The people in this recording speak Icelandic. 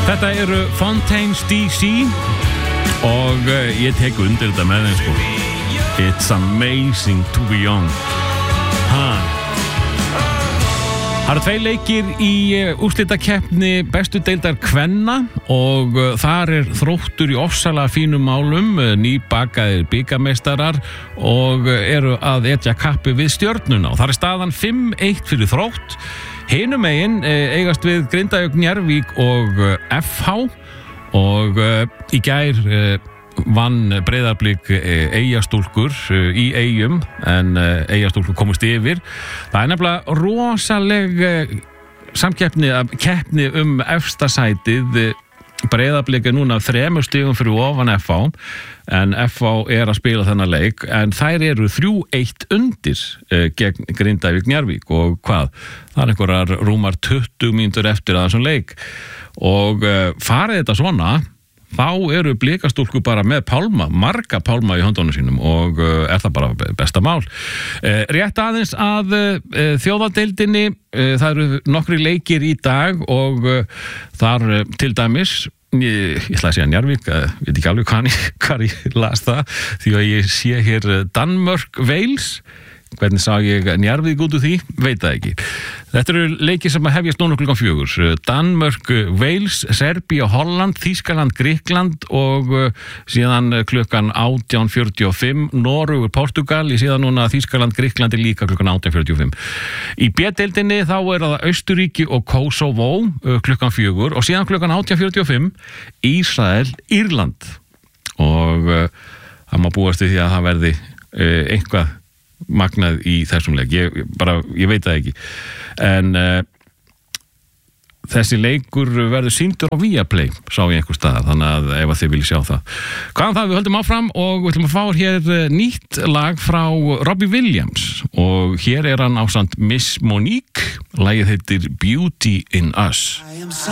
Þetta eru Fontaines DC og ég tek undir þetta með þeim sko. It's amazing to be young. Það eru 2 leikir í úrslitakeppni bestu deildar kvenna og þar Þróttur í ofsalega fínum málum, nýbakaðir bikarmeistarar og eru að etja kappi við Stjörnuna og þar staðan 5-1 fyrir Þrótt. Hinum megin eigast við Grindavík, Njarðvík og FH og í gær vann Breiðablik Eyjastúlkur í Eyjum en Eyjastúlkur komust yfir. Það nefnilega rosaleg keppni efsta sætið. Breiðablik núna 3 stigum fyrir ofan FH en FH að spila þennan leik en þær eru 3-1 undir gegn Grindavík Njarðvík og hvað? Það einhverjar rúmar 20 mínútur eftir að þessum leik og farið þetta svona þá eru Blikastúlkur bara með marga pálma í höndunum sínum og það bara besta mál. Rétt aðeins að þjóðadeildinni, það eru nokkri leikir í dag og þar til dæmis, ég ætla að segja Njarðvík, veit ekki alveg hvað ég las það, því að ég sé hér Danmörk, Wales. Hvernig sá ég Njarðvík út úr því? Veit það ekki. Þetta eru leikir sem hefjast núna klukkan 4. Danmörk, Wales, Serbía, Holland, Þýskaland, Grikkland og síðan klukkan 18:45 Noregur, Portugal, ég sé það núna Þýskaland, Grikkland líka klukkan 18:45. Í B-deildinni þá það Austurríki og Kosovo klukkan 4 og síðan klukkan 18:45 Ísrael, Írland og það má búast við því að það verði eitthvað magnað í þessum leik, ég veit það ekki en þessi leikur verður sýndur á Viaplay, sá ég einhver staðar, þannig að ef þið viljið sjá það. Hvaðan það, við höldum áfram og við ætlum að fá hér nýtt lag frá Robbie Williams og hér hann ásamt Miss Monique, lagið heitir Beauty in Us.